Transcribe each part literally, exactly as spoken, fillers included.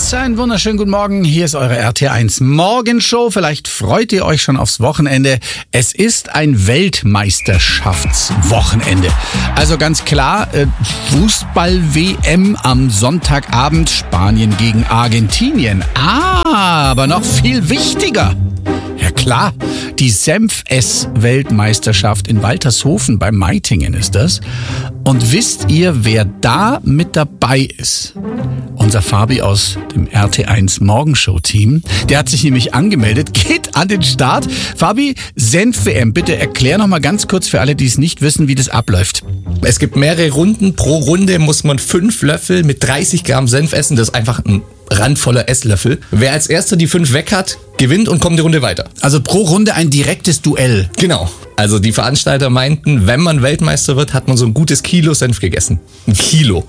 eins, einen wunderschönen guten Morgen. Hier ist eure R T eins Morgenshow. Vielleicht freut ihr euch schon aufs Wochenende. Es ist ein Weltmeisterschaftswochenende. Also ganz klar, äh, Fußball-W M am Sonntagabend, Spanien gegen Argentinien. Aber noch viel wichtiger. Ja klar, die Senfess-Weltmeisterschaft in Waltershofen bei Meitingen ist das. Und wisst ihr, wer da mit dabei ist? Unser Fabi aus dem R T eins Morgenshow-Team. Der hat sich nämlich angemeldet, geht an den Start. Fabi, Senf-W M, bitte erklär noch mal ganz kurz für alle, die es nicht wissen, wie das abläuft. Es gibt mehrere Runden. Pro Runde muss man fünf Löffel mit dreißig Gramm Senf essen. Das ist einfach ein randvoller Esslöffel. Wer als erster die fünf weg hat, gewinnt und kommt die Runde weiter. Also pro Runde ein direktes Duell. Genau. Also die Veranstalter meinten, wenn man Weltmeister wird, hat man so ein gutes Kilo Senf gegessen. Ein Kilo.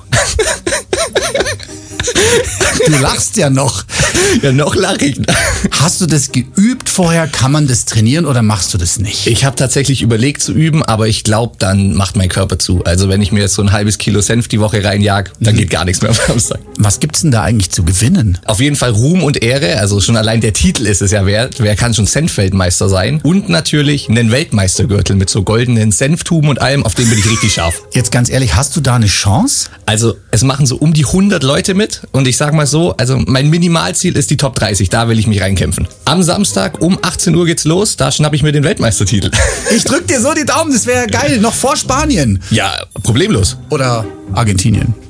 Du lachst ja noch. Ja, noch lache ich. Hast du das geübt vorher? Kann man das trainieren oder machst du das nicht? Ich habe tatsächlich überlegt zu üben, aber ich glaube, dann macht mein Körper zu. Also wenn ich mir jetzt so ein halbes Kilo Senf die Woche reinjag, dann mhm. geht gar nichts mehr am Samstag. Was gibt's denn da eigentlich zu gewinnen? Auf jeden Fall Ruhm und Ehre. Also schon allein der Titel ist es ja wert. Wer kann schon Senfweltmeister sein? Und natürlich einen Weltmeistergürtel mit so goldenen Senftuben und allem, auf den bin ich richtig scharf. Jetzt ganz ehrlich, hast du da eine Chance? Also es machen so um die hundert Leute mit und ich sag mal so, also mein Minimalziel ist die Top dreißig, da will ich mich reinkämpfen. Am Samstag um achtzehn Uhr geht's los, da schnapp ich mir den Weltmeistertitel. Ich drück dir so die Daumen, das wäre geil, noch vor Spanien. Ja, problemlos. Oder Argentinien.